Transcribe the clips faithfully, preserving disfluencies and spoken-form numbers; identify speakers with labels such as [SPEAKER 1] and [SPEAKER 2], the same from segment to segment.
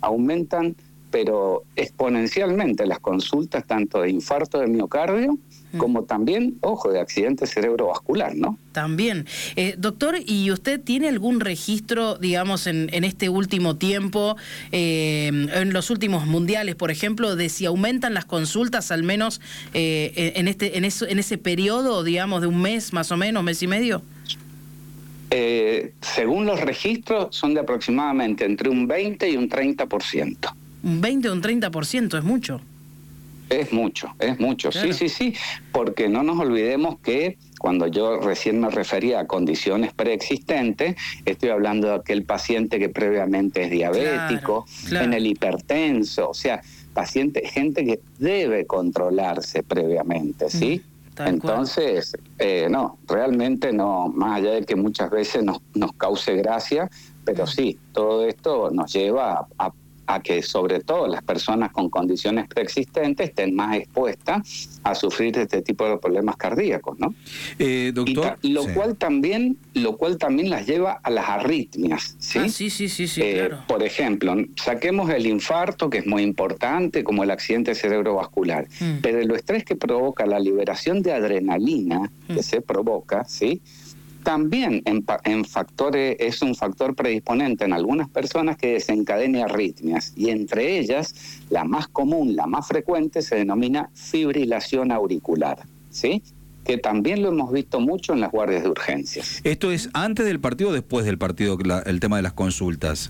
[SPEAKER 1] aumentan, pero exponencialmente las consultas tanto de infarto de miocardio como también, ojo, de accidente cerebrovascular, ¿no?
[SPEAKER 2] También. Eh, doctor, ¿y usted tiene algún registro, digamos, en, en este último tiempo, eh, en los últimos mundiales, por ejemplo, de si aumentan las consultas al menos eh, en, este, en, eso, en ese periodo, digamos, de un mes más o menos, mes y medio?
[SPEAKER 1] Eh, según los registros, son de aproximadamente entre un veinte y un treinta por ciento.
[SPEAKER 2] Un veinte o un treinta por ciento, es mucho.
[SPEAKER 1] Es mucho, es mucho,
[SPEAKER 2] claro.
[SPEAKER 1] sí, sí, sí, porque no nos olvidemos que cuando yo recién me refería a condiciones preexistentes, estoy hablando de aquel paciente que previamente es diabético,
[SPEAKER 2] claro, claro.
[SPEAKER 1] en el hipertenso, o sea, paciente, gente que debe controlarse previamente, ¿sí? Mm, Entonces, eh, no, realmente no, más allá de que muchas veces nos, nos cause gracia, pero mm. sí, todo esto nos lleva a, a a que sobre todo las personas con condiciones preexistentes estén más expuestas a sufrir este tipo de problemas cardíacos, ¿no?
[SPEAKER 3] Eh, doctor,
[SPEAKER 1] y lo
[SPEAKER 3] sí.
[SPEAKER 1] cual también, lo cual también las lleva a las arritmias, ¿sí?
[SPEAKER 2] Ah, sí, sí, sí, sí,
[SPEAKER 1] eh,
[SPEAKER 2] claro.
[SPEAKER 1] Por ejemplo, saquemos el infarto, que es muy importante, como el accidente cerebrovascular, mm. pero el estrés que provoca la liberación de adrenalina mm. que se provoca, ¿sí?, también en, en factores, es un factor predisponente en algunas personas que desencadena arritmias, y entre ellas, la más común, la más frecuente, se denomina fibrilación auricular, ¿sí?, que también lo hemos visto mucho en las guardias de urgencias.
[SPEAKER 3] ¿Esto es antes del partido o después del partido, la, el tema de las consultas?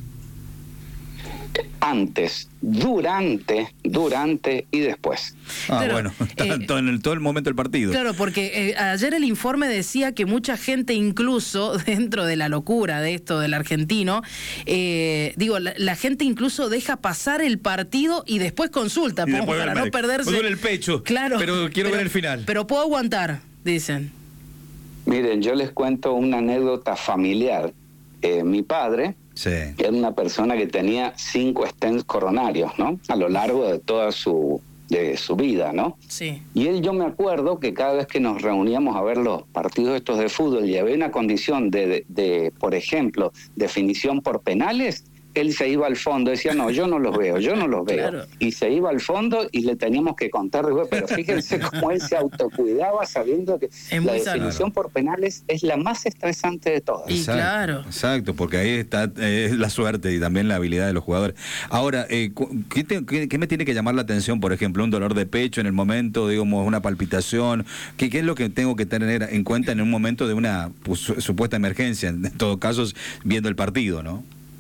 [SPEAKER 1] Antes, durante, durante y después.
[SPEAKER 3] Ah,
[SPEAKER 2] claro,
[SPEAKER 3] bueno, tanto
[SPEAKER 2] eh,
[SPEAKER 3] en el, todo el momento del partido.
[SPEAKER 2] Claro, porque eh, ayer el informe decía que mucha gente, incluso dentro de la locura de esto del argentino, eh, digo, la, la gente incluso deja pasar el partido y después consulta,
[SPEAKER 3] y después
[SPEAKER 2] para no perderse.
[SPEAKER 3] Me duele el pecho,
[SPEAKER 2] claro,
[SPEAKER 3] pero quiero
[SPEAKER 2] pero,
[SPEAKER 3] ver el final.
[SPEAKER 2] Pero puedo aguantar, dicen.
[SPEAKER 1] Miren, yo les cuento una anécdota familiar. Eh, mi padre... Sí. Era una persona que tenía cinco stents coronarios, ¿no? A lo largo de toda su, de su vida, ¿no?
[SPEAKER 2] Sí.
[SPEAKER 1] Y él, yo me acuerdo que cada vez que nos reuníamos a ver los partidos estos de fútbol y había una condición de, de, de, por ejemplo, definición por penales, él se iba al fondo, decía, no, yo no los veo, yo no los veo. Claro. Y se iba al fondo y le teníamos que contar después, pero fíjense cómo él se autocuidaba sabiendo que la definición
[SPEAKER 3] claro.
[SPEAKER 1] por penales es la más estresante de todas.
[SPEAKER 2] Y
[SPEAKER 3] exacto,
[SPEAKER 2] claro.
[SPEAKER 3] Exacto, porque ahí está eh, la suerte y también la habilidad de los jugadores. Ahora, eh, ¿qué, te, qué, ¿qué me tiene que llamar la atención? Por ejemplo, un dolor de pecho en el momento, digamos, una palpitación. ¿Qué, qué es lo que tengo que tener en cuenta en un momento de una pues, supuesta emergencia? En todo caso, viendo el partido, ¿no?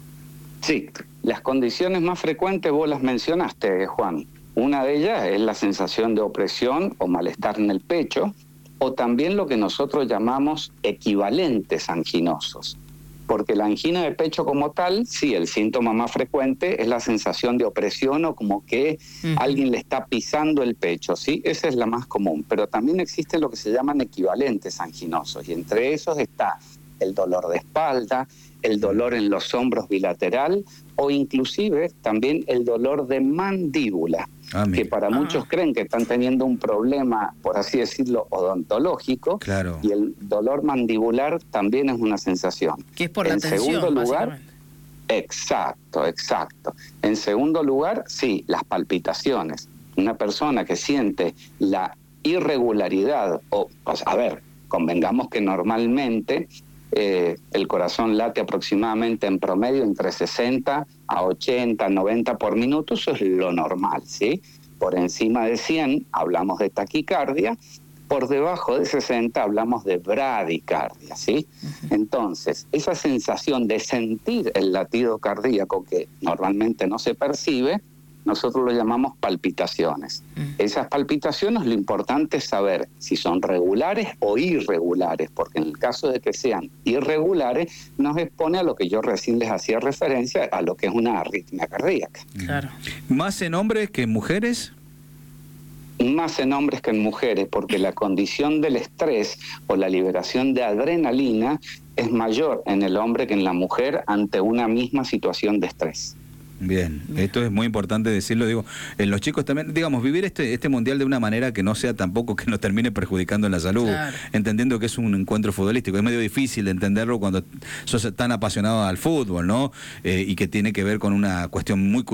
[SPEAKER 1] Sí, las condiciones más frecuentes vos las mencionaste, Juan. Una de ellas es la sensación de opresión o malestar en el pecho, o también lo que nosotros llamamos equivalentes anginosos. Porque la angina de pecho como tal, sí, el síntoma más frecuente es la sensación de opresión o como que uh-huh. alguien le está pisando el pecho, ¿sí? Esa es la más común. Pero también existe lo que se llaman equivalentes anginosos, y entre esos está el dolor de espalda, el dolor en los hombros bilateral o inclusive también el dolor de mandíbula, ah, que para ah. muchos creen que están teniendo un problema, por así decirlo, odontológico,
[SPEAKER 3] claro.
[SPEAKER 1] y el dolor mandibular también es una sensación.
[SPEAKER 2] Que es por la
[SPEAKER 1] en
[SPEAKER 2] tensión,
[SPEAKER 1] segundo lugar, exacto, exacto. En segundo lugar, sí, las palpitaciones. Una persona que siente la irregularidad, o, pues, a ver, convengamos que normalmente Eh, el corazón late aproximadamente en promedio entre sesenta a ochenta, noventa por minuto, eso es lo normal, ¿sí? Por encima de cien hablamos de taquicardia, por debajo de sesenta hablamos de bradicardia, ¿sí? Uh-huh. Entonces, esa sensación de sentir el latido cardíaco que normalmente no se percibe, nosotros lo llamamos palpitaciones. Mm. Esas palpitaciones, lo importante es saber si son regulares o irregulares, porque en el caso de que sean irregulares, nos expone a lo que yo recién les hacía referencia, a lo que es una arritmia cardíaca.
[SPEAKER 2] Claro.
[SPEAKER 3] ¿Más en hombres que en mujeres?
[SPEAKER 1] Más en hombres que en mujeres, porque la condición del estrés o la liberación de adrenalina es mayor en el hombre que en la mujer ante una misma situación de estrés.
[SPEAKER 3] Bien, esto es muy importante decirlo, digo, en los chicos también, digamos, vivir este este mundial de una manera que no sea tampoco que nos termine perjudicando en la salud, claro. entendiendo que es un encuentro futbolístico, es medio difícil de entenderlo cuando sos tan apasionado al fútbol, ¿no? Eh, y que tiene que ver con una cuestión muy